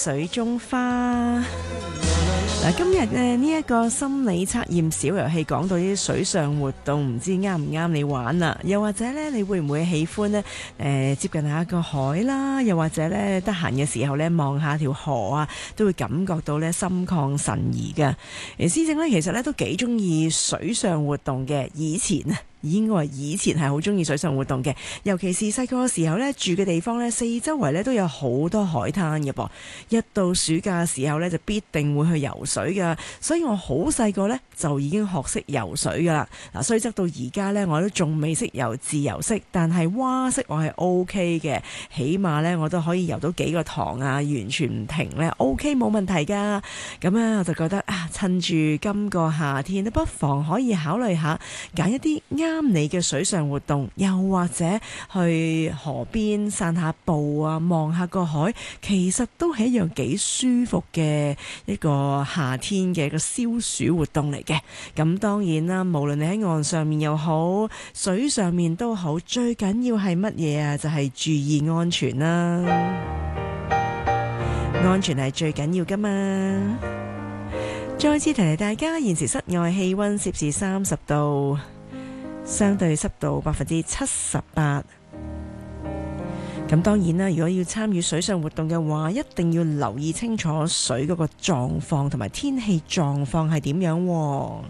水中花。嗱，今日嘅呢一個心理測驗小遊戲講到啲水上活動，唔知啱唔啱你玩啊？又或者咧，你會唔會喜歡呢？接近下個海啦，又或者咧得閒嘅時候咧望下條河啊，都會感覺到咧心曠神怡嘅。師正咧其實咧都幾中意水上活動嘅，以前應該話以前係好中意水上活動嘅，尤其是細個嘅時候呢，住嘅地方呢，四周圍呢都有好多海灘嘅噃。一到暑假嘅時候呢，就必定會去游水噶，所以我好細個呢，就已經學識游水噶啦。嗱，雖則到而家呢，我都仲未識游自由式，但係蛙式我係 OK 嘅，起碼呢，我都可以游到幾個塘啊，完全唔停呢 OK 冇問題噶。咁呢，我就覺得啊，趁住今個夏天，你不妨可以考慮下揀一啲啱你嘅水上活動，又或者去河邊散下步啊，望下個海，其實都係一樣幾舒服嘅一個夏天嘅一個消暑活動嚟嘅。咁當然啦，無論你喺岸上面又好，水上面都好，最緊要係乜嘢啊？就係注意安全啦，安全係最緊要噶嘛。再次提提大家，現時室外氣溫攝氏30度。相對濕度78%。咁當然啦，如果要參與水上活動嘅話，一定要留意清楚水嗰個狀況同埋天氣狀況係點樣喎。